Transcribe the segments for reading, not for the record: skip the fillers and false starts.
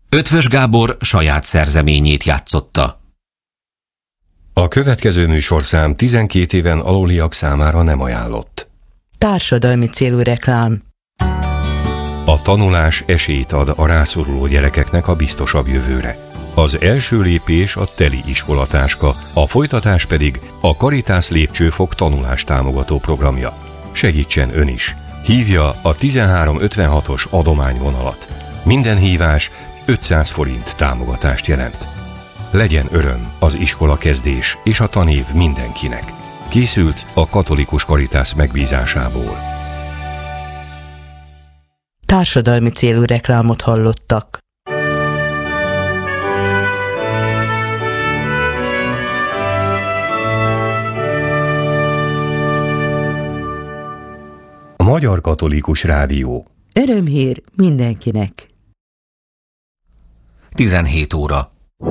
Eötvös Gábor saját szerzeményét játszotta. A következő műsorszám 12 éven aluliak számára nem ajánlott. Társadalmi célú reklám. A tanulás esélyt ad a rászoruló gyerekeknek a biztosabb jövőre. Az első lépés a teli iskolatáska, a folytatás pedig a Caritas Lépcsőfok tanulástámogató programja. Segítsen ön is! Hívja a 1356-os adományvonalat. Minden hívás 500 forint támogatást jelent. Legyen öröm az iskola kezdés és a tanév mindenkinek. Készült a Katolikus Caritas megbízásából. Társadalmi célú reklámot hallottak. A Magyar Katolikus Rádió. Örömhír mindenkinek. 17 óra.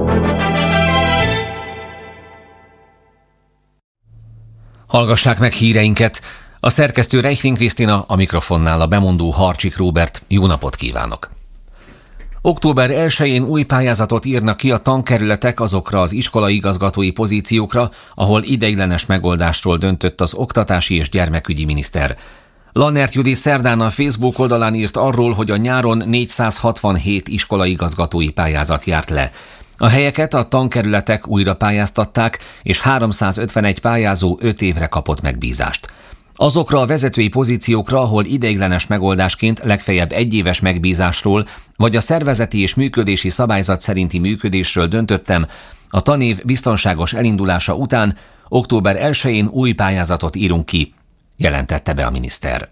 Hallgassák meg híreinket. A szerkesztő Reichling Krisztina, a mikrofonnál a bemondó Harcsik Róbert. Jó napot kívánok! Október 1-én új pályázatot írnak ki a tankerületek azokra az iskolai igazgatói pozíciókra, ahol ideiglenes megoldásról döntött az oktatási és gyermekügyi miniszter. Lannert Judi szerdán a Facebook oldalán írt arról, hogy a nyáron 467 iskolai igazgatói pályázat járt le. A helyeket a tankerületek újra pályáztatták, és 351 pályázó 5 évre kapott megbízást. Azokra a vezetői pozíciókra, ahol ideiglenes megoldásként legfeljebb 1 éves megbízásról, vagy a szervezeti és működési szabályzat szerinti működésről döntöttem, a tanév biztonságos elindulása után október 1-én új pályázatot írunk ki, jelentette be a miniszter.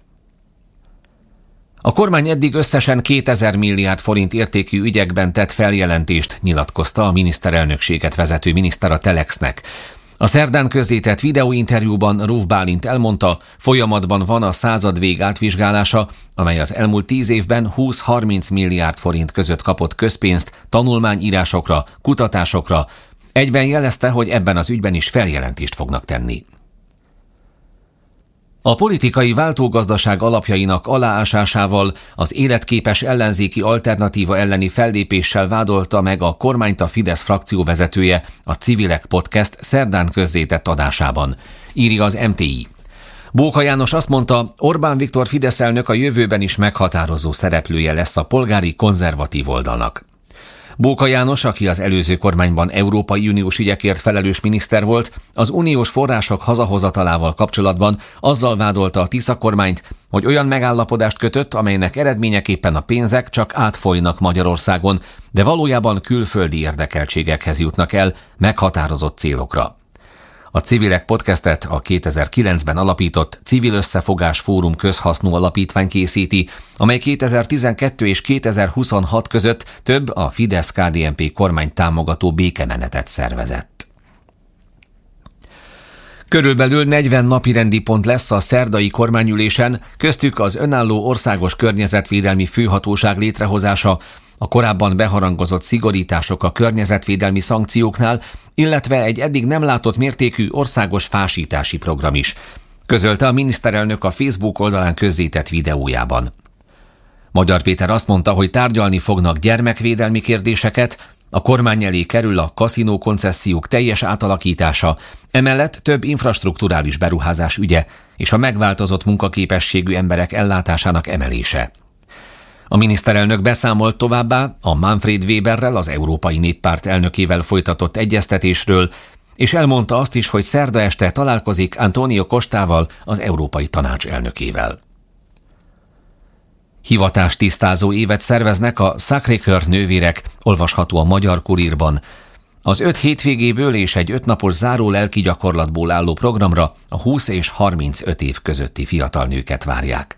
A kormány eddig összesen 2000 milliárd forint értékű ügyekben tett feljelentést, nyilatkozta a miniszterelnökséget vezető miniszter a Telexnek. A szerdán közzétett videóinterjúban Ruf Bálint elmondta, folyamatban van a századvég átvizsgálása, amely az elmúlt 10 évben 20-30 milliárd forint között kapott közpénzt tanulmányírásokra, kutatásokra. Egyben jelezte, hogy ebben az ügyben is feljelentést fognak tenni. A politikai váltógazdaság alapjainak aláásásával, az életképes ellenzéki alternatíva elleni fellépéssel vádolta meg a kormányt a Fidesz frakcióvezetője a Civilek Podcast szerdán közzétett adásában, írja az MTI. Bóka János azt mondta, Orbán Viktor Fidesz elnök a jövőben is meghatározó szereplője lesz a polgári konzervatív oldalnak. Bóka János, aki az előző kormányban Európai Uniós ügyekért felelős miniszter volt, az uniós források hazahozatalával kapcsolatban azzal vádolta a Tisza kormányt, hogy olyan megállapodást kötött, amelynek eredményeképpen a pénzek csak átfolynak Magyarországon, de valójában külföldi érdekeltségekhez jutnak el meghatározott célokra. A Civilek Podcastet a 2009-ben alapított Civil Összefogás Fórum közhasznú alapítvány készíti, amely 2012 és 2026 között több a Fidesz-KDNP kormány támogató békemenetet szervezett. Körülbelül 40 napirendi pont lesz a szerdai kormányülésen, köztük az önálló országos környezetvédelmi főhatóság létrehozása, a korábban beharangozott szigorítások a környezetvédelmi szankcióknál, illetve egy eddig nem látott mértékű országos fásítási program is, közölte a miniszterelnök a Facebook oldalán közzétett videójában. Magyar Péter azt mondta, hogy tárgyalni fognak gyermekvédelmi kérdéseket, a kormány elé kerül a kaszinó koncesziók teljes átalakítása, emellett több infrastrukturális beruházás ügye és a megváltozott munkaképességű emberek ellátásának emelése. A miniszterelnök beszámolt továbbá a Manfred Weberrel, az Európai Néppárt elnökével folytatott egyeztetésről, és elmondta azt is, hogy szerda este találkozik Antonio Costával, az Európai Tanács elnökével. Hivatástisztázó évet szerveznek a Sacré-Cœur nővérek, olvasható a Magyar Kurírban. Az 5 hétvégéből és egy 5 napos záró lelki gyakorlatból álló programra a 20 és 35 év közötti fiatal nőket várják.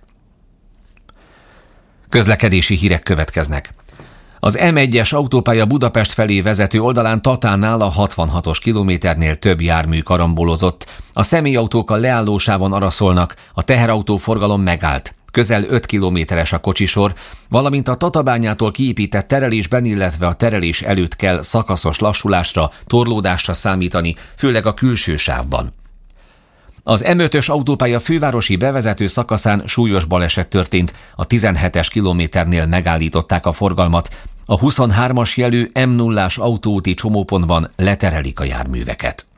Közlekedési hírek következnek. Az M1-es autópálya Budapest felé vezető oldalán Tatánál a 66-os kilométernél több jármű karambolozott. A személyautók a leállósávon araszolnak, a teherautóforgalom megállt. Közel 5 kilométeres a kocsisor, valamint a Tatabányától kiépített terelésben, illetve a terelés előtt kell szakaszos lassulásra, torlódásra számítani, főleg a külső sávban. Az M5-ös autópálya fővárosi bevezető szakaszán súlyos baleset történt, a 17-es kilométernél megállították a forgalmat, A 23-as jelű M0-ás autóúti csomópontban leterelik a járműveket.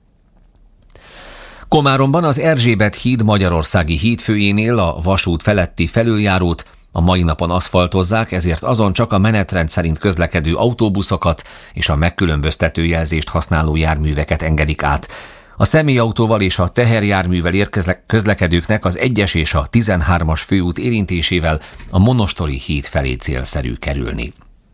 Komáromban az Erzsébet híd magyarországi hídfőjénél a vasút feletti felüljárót a mai napon aszfaltozzák, ezért azon csak a menetrend szerint közlekedő autóbuszokat és a megkülönböztető jelzést használó járműveket engedik át. A személyautóval és a teherjárművel közlekedőknek az 1-es és a 13-as főút érintésével a Monostori híd felé célszerű kerülni.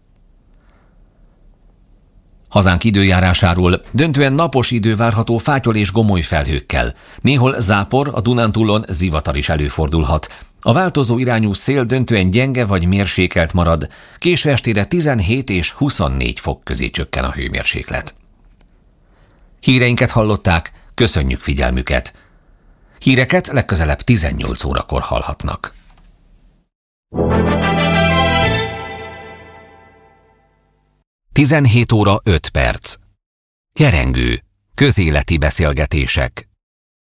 Hazánk időjárásáról: döntően napos idő várható fátyol és gomoly felhőkkel. Néhol zápor, a Dunántúlon zivatar is előfordulhat. A változó irányú szél döntően gyenge vagy mérsékelt marad. Késő estére 17 és 24 fok közé csökken a hőmérséklet. Híreinket hallották, köszönjük figyelmüket. Híreket legközelebb 18 órakor hallhatnak. 17 óra 5 perc. Kerengő. Közéleti beszélgetések.